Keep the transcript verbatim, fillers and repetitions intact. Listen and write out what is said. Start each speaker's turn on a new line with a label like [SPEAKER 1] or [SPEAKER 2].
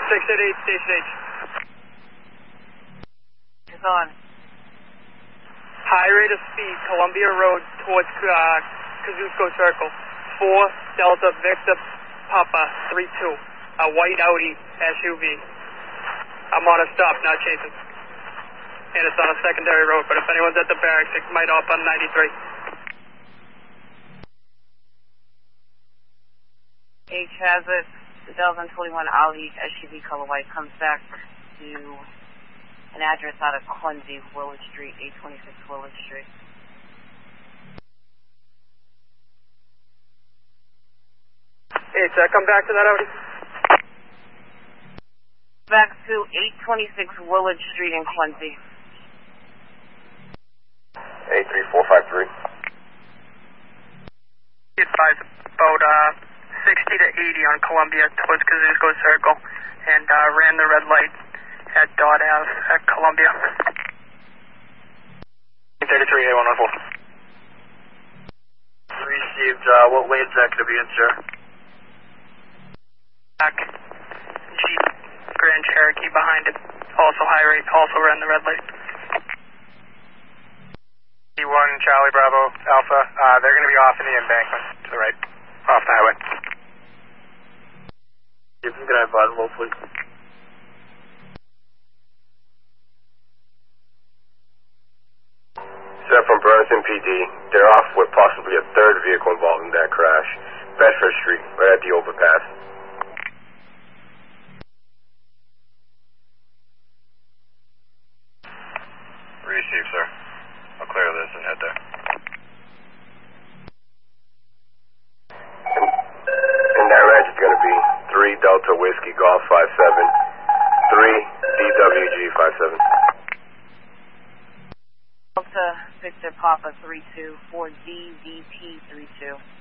[SPEAKER 1] six eight eight, Station H.
[SPEAKER 2] It's on.
[SPEAKER 1] High rate of speed, Columbia Road towards uh, Kosciuszko Circle. four Delta Victor Papa three two. A white Audi S U V. I'm on a stop, not chasing. And it's on a secondary road, but if anyone's at the barracks, it might off on ninety-three.
[SPEAKER 2] H has it. The Delta twenty-one Audi S U V color white comes back to an address out of Quincy, Willard Street, eight twenty-six Willard Street.
[SPEAKER 1] H, uh, come back to that Audi.
[SPEAKER 2] Back to eight twenty-six Willard Street in Quincy.
[SPEAKER 3] eight three four five three.
[SPEAKER 1] Advise about uh, sixty to eighty on Columbia towards Kosciuszko Circle, and uh, ran the red light at Dodd Ave at Columbia.
[SPEAKER 3] thirty-three A one one four. Received, uh, what lane's that going to be in, sir?
[SPEAKER 1] Back, Jeep, Grand Cherokee behind it, also high rate, also ran the red light.
[SPEAKER 3] E one Charlie Bravo Alpha, uh, they're going to be off in the embankment to the right, off the highway. If you can advise low, please. Sir, from Burlington P D, they're off with possibly a third vehicle involved in that crash. Bedford Street, right at the overpass. Receive, sir. I'll clear this and head there. And, and that range is going to be three Delta Whiskey Golf five seven, three D W G five seven.
[SPEAKER 2] Delta Victor Papa three two, four D V P three two.